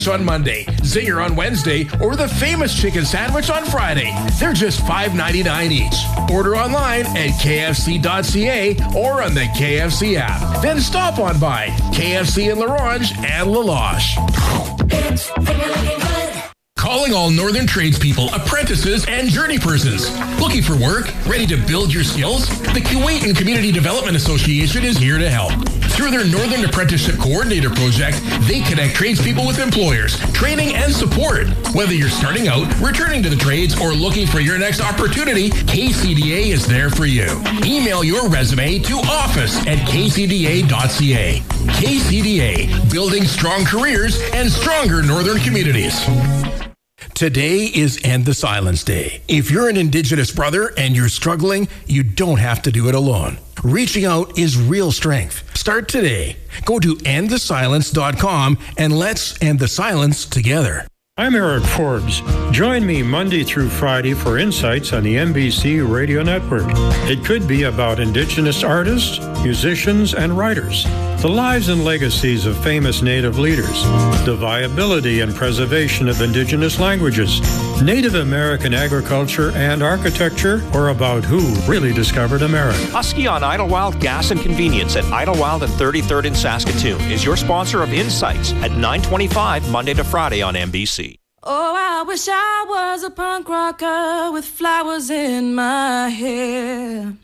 on Monday, Zinger on Wednesday, or the famous chicken sandwich on Friday. They're just $5.99 each. Order online at kfc.ca or on the KFC app. Then stop on by KFC in LaRange and La Loche. Calling all Northern tradespeople, apprentices, and journey persons. Looking for work? Ready to build your skills? The Kuwaitan Community Development Association is here to help. Through their Northern Apprenticeship Coordinator project, they connect tradespeople with employers, training, and support. Whether you're starting out, returning to the trades, or looking for your next opportunity, KCDA is there for you. Email your resume to office@kcda.ca. KCDA, building strong careers and stronger Northern communities. Today is End the Silence Day. If you're an Indigenous brother and you're struggling, you don't have to do it alone. Reaching out is real strength. Start today. Go to endthesilence.com and let's end the silence together. I'm Eric Forbes. Join me Monday through Friday for insights on the NBC Radio Network. It could be about Indigenous artists, musicians, and writers, the lives and legacies of famous Native leaders, the viability and preservation of Indigenous languages, Native American agriculture and architecture, or about who really discovered America. Husky on Idlewild Gas and Convenience at Idlewild and 33rd in Saskatoon is your sponsor of Insights at 9:25 Monday to Friday on NBC. Oh, I wish I was a punk rocker with flowers in my hair.